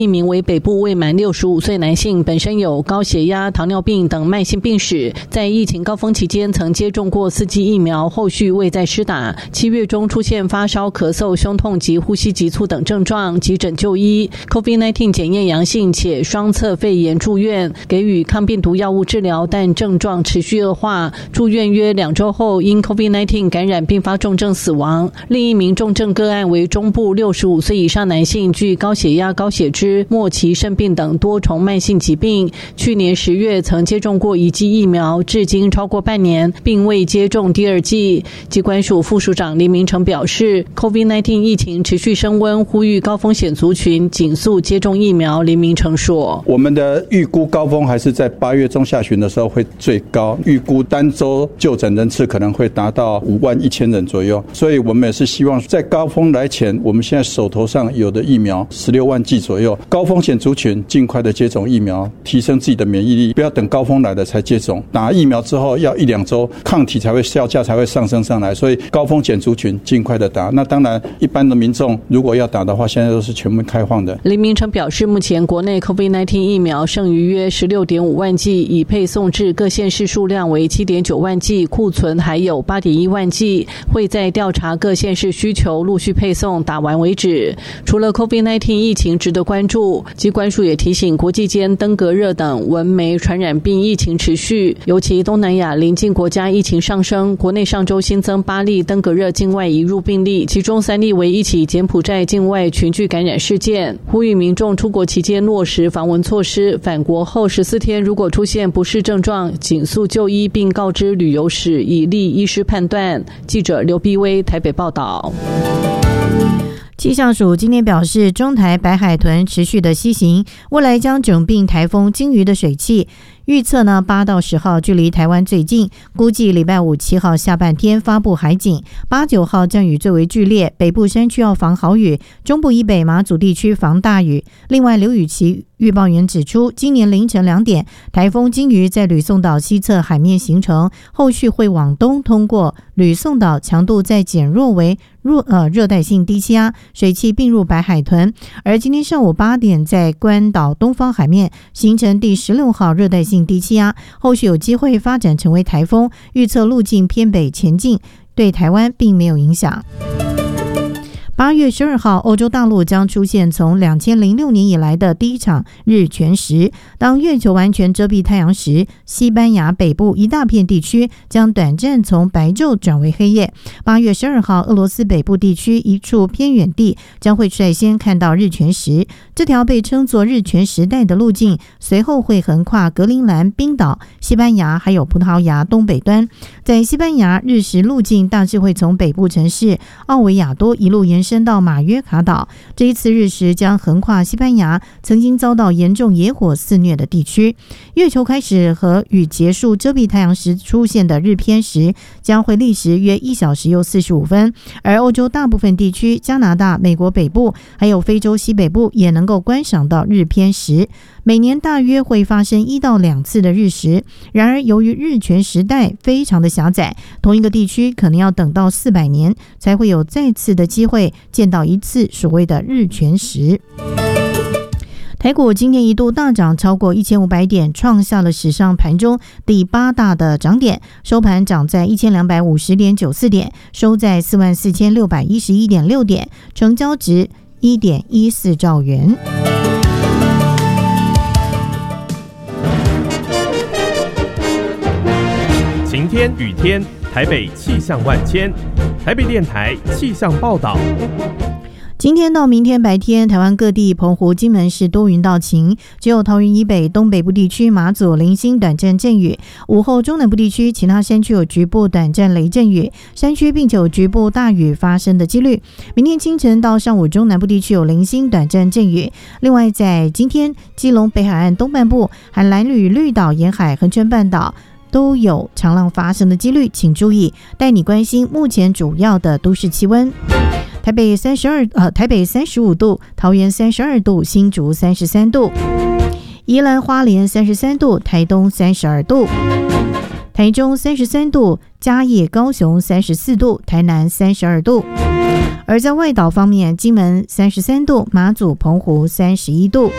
一名为北部未满65岁男性，本身有高血压、糖尿病等慢性病史，在疫情高峰期间曾接种过4剂疫苗，后续未再施打。7月中出现发烧、咳嗽、胸痛及呼吸急促等症状，急诊就医 ，COVID-19 检验阳性且双侧肺炎住院，给予抗病毒药物治疗，但症状持续恶化，住院约2周后因 COVID-19 感染并发重症死亡。另一名重症个案为中部65岁以上男性，具高血压、高血脂、末期肾病等多重慢性疾病，去年10月曾接种过1剂疫苗，至今超过半年，并未接种第2剂。疾管署副署长林明成表示 ，COVID-19 疫情持续升温，呼吁高风险族群紧速接种疫苗。林明成说：“ 我们的预估高峰还是在8月中下旬的时候会最高，预估单周就诊人次可能会达到51000人左右，所以我们也是希望在高峰来前，我们现在手头上有的疫苗16万剂左右。”高风险族群尽快的接种疫苗，提升自己的免疫力，不要等高峰来了才接种。打疫苗之后要1-2周，抗体才会效价才会上升上来，所以高风险族群尽快的打。那当然，一般的民众如果要打的话，现在都是全面开放的。 林明成表示，目前国内 COVID-19 疫苗剩余约16.5万剂，已配送至各县市数量为7.9万剂，库存还有8.1万剂，会在调查各县市需求，陆续配送，打完为止。除了 COVID-19 疫情值得关注，疾管署也提醒，国际间登革热等蚊媒传染病疫情持续，尤其东南亚邻近国家疫情上升。国内上周新增8例登革热境外移入病例，其中3例为一起柬埔寨境外群聚感染事件。呼吁民众出国期间落实防蚊措施，返国后14天如果出现不适症状，紧速就医并告知旅游史，以利医师判断。记者刘碧薇台北报道。 气象署今天表示，中台白海豚持续的西行，未来将整并台风鲸鱼的水汽。预测呢，8到10号距离台湾最近，估计礼拜5、7号下半天发布海警，8、9号降雨最为剧烈，北部山区要防豪雨，中部以北马祖地区防大雨。另外，刘雨琦预报员指出，今年凌晨2点，台风鲸鱼在吕宋岛西侧海面形成，后续会往东通过吕宋岛，强度再减弱为热带性低气压，水汽并入白海豚。而今天上午8点，在关岛东方海面形成第16号热带性低气压，后续有机会发展成为台风，预测路径偏北前进，对台湾并没有影响。8月12号，欧洲大陆将出现从2006年以来的第一场日全食。当月球完全遮蔽太阳时，西班牙北部一大片地区将短暂从白昼转为黑夜。8月12号，俄罗斯北部地区一处偏远地将会率先看到日全食。这条被称作日全食带的路径，随后会横跨格陵兰、冰岛、西班牙还有葡萄牙东北端。在西班牙，日食路径大致会从北部城市奥维亚多一路延伸到马约卡岛。这一次日食将横跨西班牙曾经遭到严重野火肆虐的地区。月球开始和与结束遮蔽太阳时出现的日偏食将会历时约1小时又45分，而欧洲大部分地区、加拿大、美国北部还有非洲西北部也能够观赏到日偏食。每年大约会发生1到2次的日食，然而由于日全食带非常的狭窄，同一个地区可能要等到400年才会有再次的机会见到一次所谓的日全食。台股今天一度大涨超过1500点，创下了史上盘中第8大的涨点，收盘涨在1250.94点，收在44611.6点，成交值1.14兆元。 晴天雨天，台北气象万千。台北电台气象报道。 今天到明天白天，台湾各地澎湖、金门是多云到晴，只有桃园以北、东北部地区、马祖零星短暂阵雨。午后中南部地区其他山区有局部短暂雷阵雨，山区并且有局部大雨发生的几率。明天清晨到上午中南部地区有零星短暂阵雨。另外在今天，基隆北海岸东半部、海蓝屿绿岛沿海、恒春半岛都有长浪发生的几率，请注意。带你关心目前主要的都市气温。台北35度，桃园32度，新竹33度，宜兰花莲33度，台东32度，台中33度，嘉义高雄34度，台南32度。 而在外岛方面，金门33度，马祖澎湖31度。